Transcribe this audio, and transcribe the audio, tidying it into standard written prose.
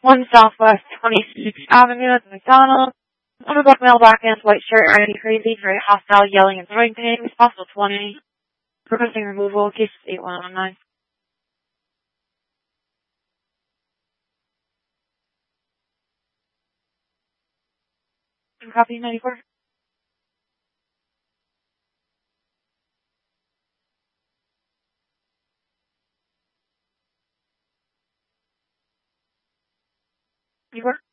1 Southwest 26th Avenue at the McDonald's. I'm a black male, black pants, white shirt, already crazy, very hostile, yelling and throwing things. Possible 20. Requesting removal. Case 8119. Copy 94. You were?